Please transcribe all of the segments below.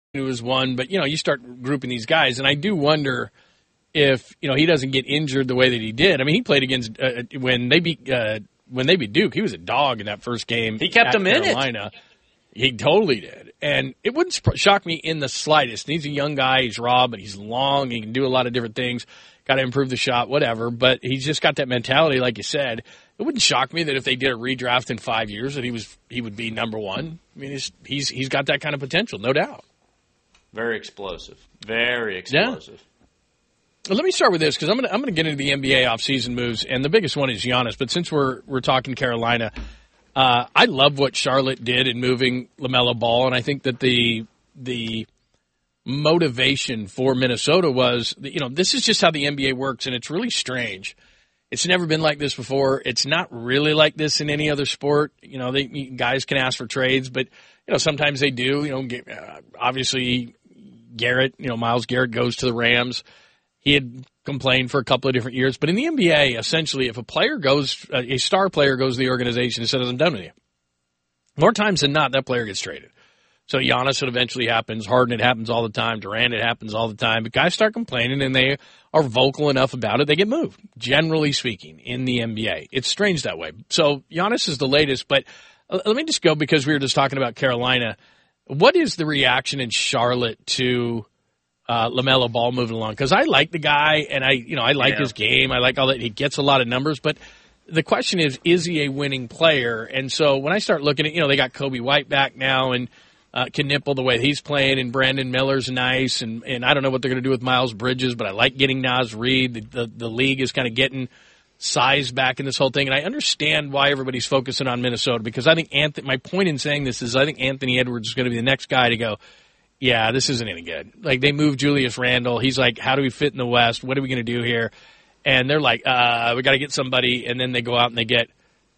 was one, but, you start grouping these guys, and I do wonder if, he doesn't get injured the way that he did. I mean, he played against when they beat Duke, he was a dog in that first game. He kept them in it. He totally did. And it wouldn't shock me in the slightest. And he's a young guy. He's raw, but he's long. He can do a lot of different things. Got to improve the shot, whatever. But he's just got that mentality, like you said. It wouldn't shock me that if they did a redraft in 5 years that he would be number one. I mean, he's got that kind of potential, no doubt. Very explosive. Very explosive. Yeah. Well, let me start with this because I'm gonna get into the NBA offseason moves, and the biggest one is Giannis. But since we're talking Carolina, I love what Charlotte did in moving LaMelo Ball, and I think that the motivation for Minnesota was, this is just how the NBA works, and it's really strange. It's never been like this before. It's not really like this in any other sport. Guys can ask for trades, but sometimes they do. Obviously, Garrett, Myles Garrett goes to the Rams. He had complained for a couple of different years, but in the NBA, essentially, if a star player goes to the organization and says, "I'm done with you," more times than not, that player gets traded. So Giannis, it eventually happens. Harden, it happens all the time. Durant, it happens all the time. But guys start complaining, and they are vocal enough about it, they get moved, generally speaking, in the NBA. It's strange that way. So Giannis is the latest, but let me just go because we were just talking about Carolina. What is the reaction in Charlotte to LaMelo Ball moving along? Because I like the guy, and I like his game. I like all that. He gets a lot of numbers, but the question is he a winning player? And so when I start looking at, they got Kobe White back now, and can nipple the way he's playing, and Brandon Miller's nice, and I don't know what they're going to do with Miles Bridges, but I like getting Naz Reid. The league is kind of getting size back in this whole thing, and I understand why everybody's focusing on Minnesota, because I think my point in saying this is I think Anthony Edwards is going to be the next guy to go, yeah, this isn't any good. Like, they moved Julius Randle. He's like, how do we fit in the West? What are we going to do here? And they're like, we got to get somebody, and then they go out and get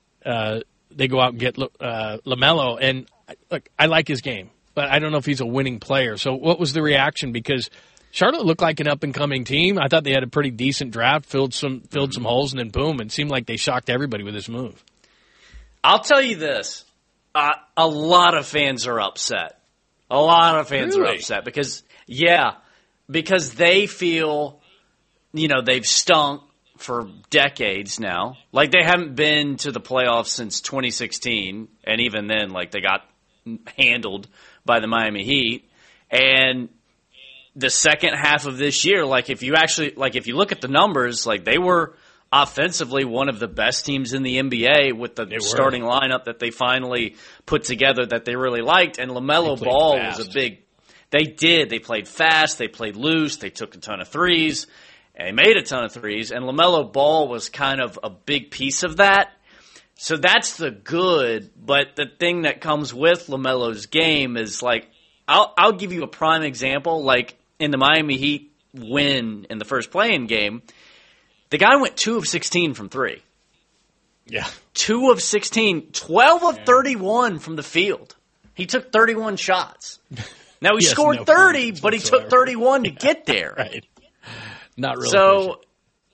LaMelo, and look, I like his game, but I don't know if he's a winning player. So what was the reaction? Because Charlotte looked like an up-and-coming team. I thought they had a pretty decent draft, filled some holes, and then boom, it seemed like they shocked everybody with this move. I'll tell you this. A lot of fans are upset. A lot of fans are upset because they feel, they've stunk for decades now. Like, they haven't been to the playoffs since 2016, and even then, like, they got handled by the Miami Heat. And the second half of this year, if you look at the numbers, they were offensively one of the best teams in the NBA with the starting lineup that they finally put together that they really liked. And LaMelo Ball was a big – they did. They played fast. They played loose. They took a ton of threes. And they made a ton of threes. And LaMelo Ball was kind of a big piece of that. So that's the good. But the thing that comes with LaMelo's game is, I'll give you a prime example. Like, in the Miami Heat win in the first play-in game, the guy went 2 of 16 from 3. Yeah. 2 of 16, 12 of 31 from the field. He took 31 shots. Now, he scored 30, but he took 31 to get there. Right. Not really. So,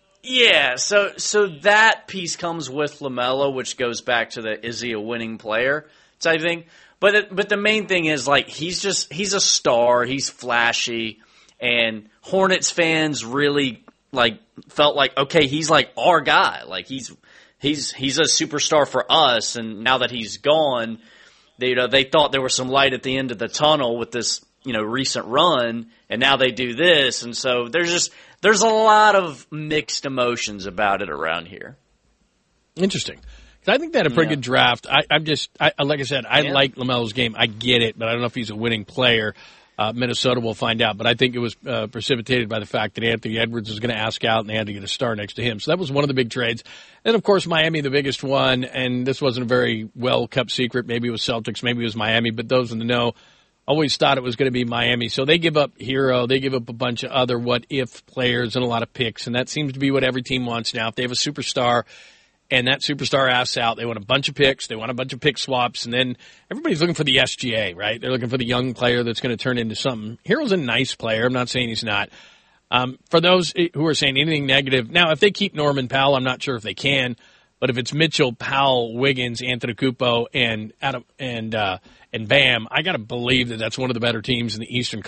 so that piece comes with LaMelo, which goes back to the is he a winning player type thing. But the main thing is, he's a star. He's flashy. And Hornets fans really felt like, okay, he's our guy. He's a superstar for us. And now that he's gone, they thought there was some light at the end of the tunnel with this, recent run. And now they do this. And so there's a lot of mixed emotions about it around here. Interesting. I think they had a pretty good draft. Like I said, I like LaMelo's game. I get it, but I don't know if he's a winning player. Minnesota will find out, but I think it was precipitated by the fact that Anthony Edwards was going to ask out and they had to get a star next to him. So that was one of the big trades. And, of course, Miami, the biggest one, and this wasn't a very well-kept secret. Maybe it was Celtics, maybe it was Miami, but those in the know always thought it was going to be Miami. So they give up Hero, they give up a bunch of other what-if players and a lot of picks, and that seems to be what every team wants now. If they have a superstar and that superstar asks out, they want a bunch of picks, they want a bunch of pick swaps, and then everybody's looking for the SGA, right? They're looking for the young player that's going to turn into something. Hero's a nice player. I'm not saying he's not. For those who are saying anything negative, now if they keep Norman Powell, I'm not sure if they can, but if it's Mitchell, Powell, Wiggins, Antetokounmpo, and Bam, I got to believe that that's one of the better teams in the Eastern